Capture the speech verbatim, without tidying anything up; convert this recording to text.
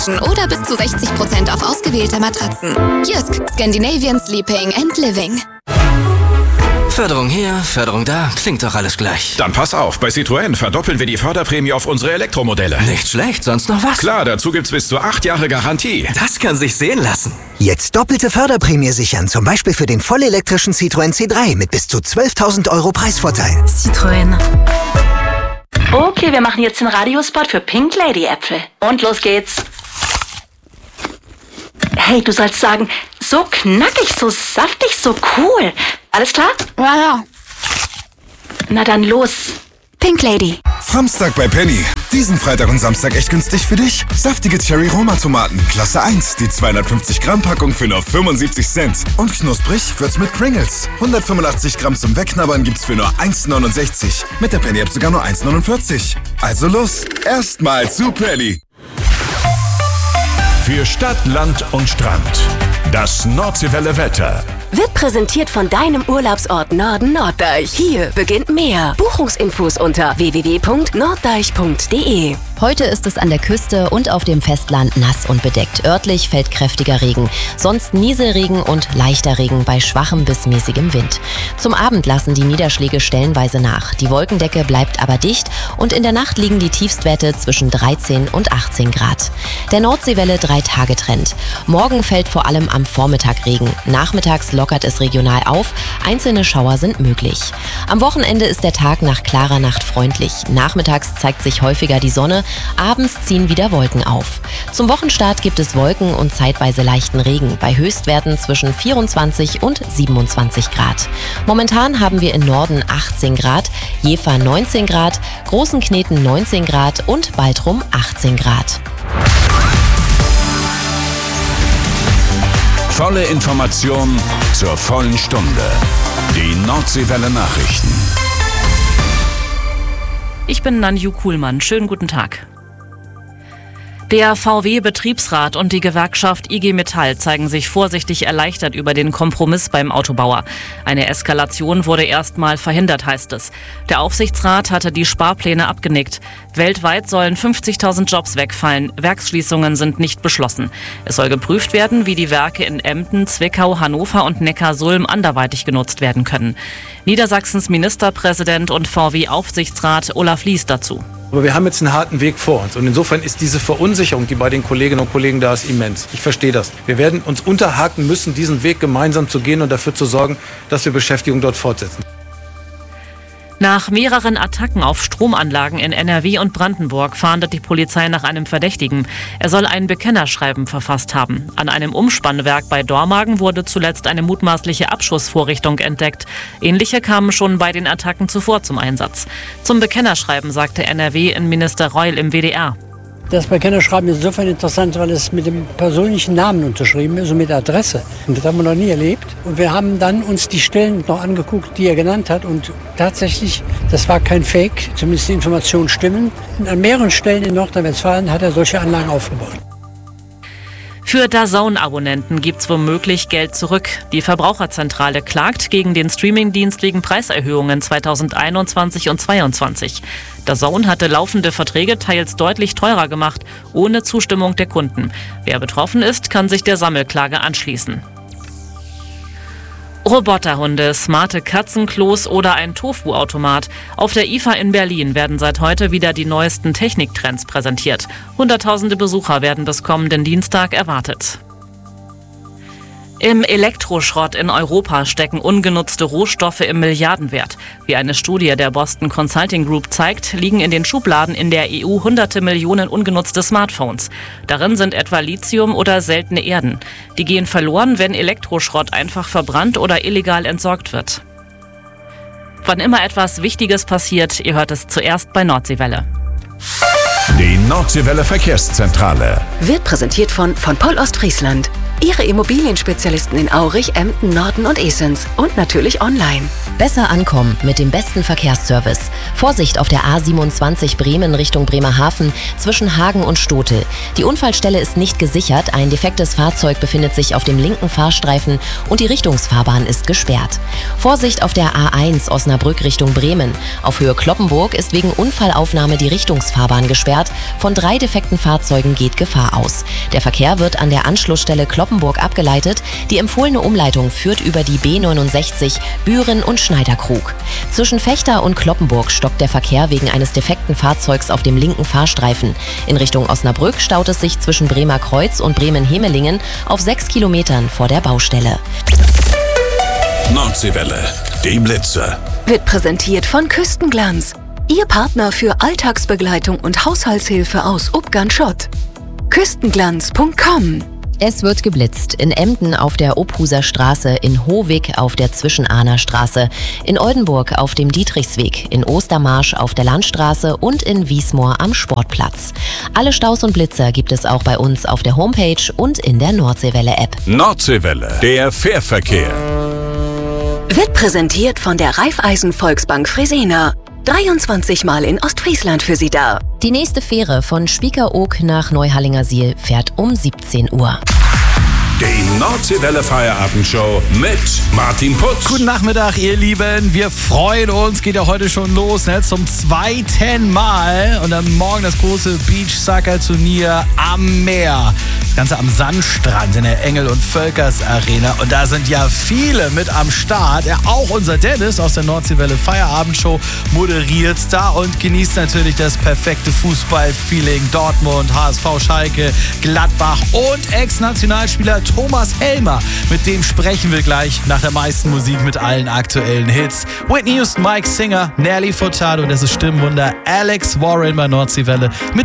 oder bis zu sechzig Prozent auf ausgewählte Matratzen. Jysk, Scandinavian Sleeping and Living. Förderung hier, Förderung da, klingt doch alles gleich. Dann pass auf, bei Citroën verdoppeln wir die Förderprämie auf unsere Elektromodelle. Nicht schlecht, sonst noch was? Klar, dazu gibt's bis zu acht Jahre Garantie. Das kann sich sehen lassen. Jetzt doppelte Förderprämie sichern, zum Beispiel für den vollelektrischen Citroën C drei mit bis zu zwölftausend Euro Preisvorteil. Citroën. Okay, wir machen jetzt den Radiospot für Pink Lady Äpfel. Und los geht's. Hey, du sollst sagen, so knackig, so saftig, so cool. Alles klar? Ja, ja. Na dann los. Pink Lady. Samstag bei Penny. Diesen Freitag und Samstag echt günstig für dich? Saftige Cherry-Roma-Tomaten, Klasse eins, die zweihundertfünfzig Gramm Packung für nur fünfundsiebzig Cent. Und knusprig wird's mit Pringles. hundertfünfundachtzig Gramm zum Wegknabbern gibt's für nur eins neunundsechzig. Mit der Penny-App sogar nur eins neunundvierzig. Also los, erstmal zu Penny. Für Stadt, Land und Strand. Das Nordseewelle Wetter. Wird präsentiert von deinem Urlaubsort Norden Norddeich. Hier beginnt mehr. Buchungsinfos unter w w w punkt norddeich punkt d e. Heute ist es an der Küste und auf dem Festland nass und bedeckt. Örtlich fällt kräftiger Regen. Sonst Nieselregen und leichter Regen bei schwachem bis mäßigem Wind. Zum Abend lassen die Niederschläge stellenweise nach. Die Wolkendecke bleibt aber dicht und in der Nacht liegen die Tiefstwerte zwischen dreizehn und achtzehn Grad. Der Nordseewelle drei Tage Trend. Morgen fällt vor allem am Vormittag Regen. Nachmittags lockert es regional auf. Einzelne Schauer sind möglich. Am Wochenende ist der Tag nach klarer Nacht freundlich. Nachmittags zeigt sich häufiger die Sonne. Abends ziehen wieder Wolken auf. Zum Wochenstart gibt es Wolken und zeitweise leichten Regen bei Höchstwerten zwischen vierundzwanzig und siebenundzwanzig Grad. Momentan haben wir im Norden achtzehn Grad, Jever neunzehn Grad, Großenkneten neunzehn Grad und Baltrum achtzehn Grad. Volle Information zur vollen Stunde. Die Nordseewelle Nachrichten. Ich bin Nanju Kuhlmann. Schönen guten Tag. Der V W-Betriebsrat und die Gewerkschaft I G Metall zeigen sich vorsichtig erleichtert über den Kompromiss beim Autobauer. Eine Eskalation wurde erstmal verhindert, heißt es. Der Aufsichtsrat hatte die Sparpläne abgenickt. Weltweit sollen fünfzigtausend Jobs wegfallen. Werksschließungen sind nicht beschlossen. Es soll geprüft werden, wie die Werke in Emden, Zwickau, Hannover und Neckarsulm anderweitig genutzt werden können. Niedersachsens Ministerpräsident und V W-Aufsichtsrat Olaf Lies dazu. Aber wir haben jetzt einen harten Weg vor uns. Und insofern ist diese Verunsicherung, die bei den Kolleginnen und Kollegen da ist, immens. Ich verstehe das. Wir werden uns unterhaken müssen, diesen Weg gemeinsam zu gehen und dafür zu sorgen, dass wir Beschäftigung dort fortsetzen. Nach mehreren Attacken auf Stromanlagen in N R W und Brandenburg fahndet die Polizei nach einem Verdächtigen. Er soll ein Bekennerschreiben verfasst haben. An einem Umspannwerk bei Dormagen wurde zuletzt eine mutmaßliche Abschussvorrichtung entdeckt. Ähnliche kamen schon bei den Attacken zuvor zum Einsatz. Zum Bekennerschreiben sagte N R W-Innenminister Reul im W D R. Das Bekennerschreiben ist insofern interessant, weil es mit dem persönlichen Namen unterschrieben ist und mit Adresse. Und das haben wir noch nie erlebt. Und wir haben dann uns die Stellen noch angeguckt, die er genannt hat. Und tatsächlich, das war kein Fake, zumindest die Informationen stimmen. Und an mehreren Stellen in Nordrhein-Westfalen hat er solche Anlagen aufgebaut. Für DAZN-Abonnenten gibt's womöglich Geld zurück. Die Verbraucherzentrale klagt gegen den Streamingdienst wegen Preiserhöhungen zweitausendeinundzwanzig und zweitausendzweiundzwanzig. DAZN hatte laufende Verträge teils deutlich teurer gemacht, ohne Zustimmung der Kunden. Wer betroffen ist, kann sich der Sammelklage anschließen. Roboterhunde, smarte Katzenklos oder ein Tofu-Automat. Auf der I F A in Berlin werden seit heute wieder die neuesten Techniktrends präsentiert. Hunderttausende Besucher werden bis kommenden Dienstag erwartet. Im Elektroschrott in Europa stecken ungenutzte Rohstoffe im Milliardenwert. Wie eine Studie der Boston Consulting Group zeigt, liegen in den Schubladen in der E U hunderte Millionen ungenutzte Smartphones. Darin sind etwa Lithium oder seltene Erden. Die gehen verloren, wenn Elektroschrott einfach verbrannt oder illegal entsorgt wird. Wann immer etwas Wichtiges passiert, ihr hört es zuerst bei Nordseewelle. Die Nordseewelle Verkehrszentrale wird präsentiert von von Pol Ostfriesland. Ihre Immobilienspezialisten in Aurich, Emden, Norden und Esens. Und natürlich online. Besser ankommen mit dem besten Verkehrsservice. Vorsicht auf der A siebenundzwanzig Bremen Richtung Bremerhaven zwischen Hagen und Stotel. Die Unfallstelle ist nicht gesichert, ein defektes Fahrzeug befindet sich auf dem linken Fahrstreifen und die Richtungsfahrbahn ist gesperrt. Vorsicht auf der A eins Osnabrück Richtung Bremen. Auf Höhe Cloppenburg ist wegen Unfallaufnahme die Richtungsfahrbahn gesperrt. Von drei defekten Fahrzeugen geht Gefahr aus. Der Verkehr wird an der Anschlussstelle Cloppenburg abgeleitet. Die empfohlene Umleitung führt über die B neunundsechzig Büren und Schneiderkrug. Zwischen Vechta und Cloppenburg stockt der Verkehr wegen eines defekten Fahrzeugs auf dem linken Fahrstreifen. In Richtung Osnabrück staut es sich zwischen Bremer Kreuz und Bremen-Hemelingen auf sechs Kilometern vor der Baustelle. Nordseewelle, die Blitzer. Wird präsentiert von Küstenglanz. Ihr Partner für Alltagsbegleitung und Haushaltshilfe aus Ubgern-Schott. Küstenglanz punkt com. Es wird geblitzt. In Emden auf der Obhuser Straße, in Hohwig auf der Zwischenahner Straße, in Oldenburg auf dem Dietrichsweg, in Ostermarsch auf der Landstraße und in Wiesmoor am Sportplatz. Alle Staus und Blitzer gibt es auch bei uns auf der Homepage und in der Nordseewelle-App. Nordseewelle, der Fährverkehr. Wird präsentiert von der Raiffeisen Volksbank Fresena. dreiundzwanzig Mal in Ostfriesland für Sie da. Die nächste Fähre von Spiekeroog nach Neuhallingersiel fährt um siebzehn Uhr. Die Nordseewelle Feierabendshow mit Martin Putz. Guten Nachmittag, ihr Lieben. Wir freuen uns. Geht ja heute schon los, ne? Zum zweiten Mal. Und dann morgen das große Beach-Soccer-Turnier am Meer. Das Ganze am Sandstrand in der Engel- und Völkers-Arena. Und da sind ja viele mit am Start. Ja, auch unser Dennis aus der Nordseewelle Feierabendshow moderiert da und genießt natürlich das perfekte Fußball-Feeling. Dortmund, H S V Schalke, Gladbach und Ex-Nationalspieler Thomas Helmer. Mit dem sprechen wir gleich nach der meisten Musik mit allen aktuellen Hits. Whitney Houston, Mike Singer, Nelly Furtado, das ist Stimmenwunder, Alex Warren bei Nordseewelle mit